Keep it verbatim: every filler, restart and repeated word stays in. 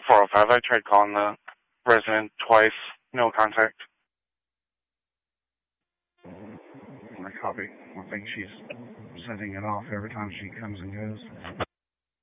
four oh five. I tried calling the resident twice. No contact. I copy. I think she's setting it off every time she comes and goes.